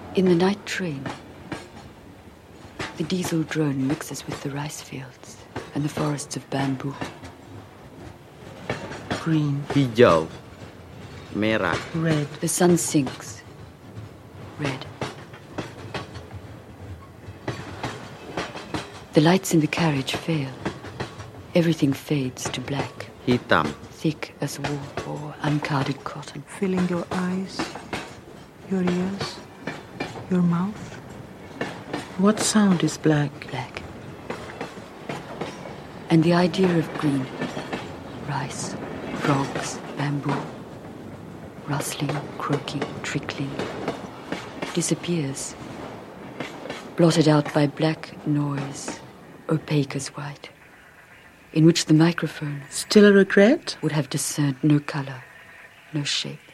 In the night train, the diesel drone mixes with the rice fields and the forests of bamboo. Green. Hijau. Merah. Red. The sun sinks. Red. The lights in the carriage fail. Everything fades to black. Hitam. Thick as wool or uncarded cotton. Filling your eyes, your ears, your mouth. What sound is black? Black. And the idea of green. Rice, frogs, bamboo. Rustling, croaking, trickling. Disappears. Blotted out by black noise, opaque as white, in which the microphone Still a regret? would have discerned no color, no shape.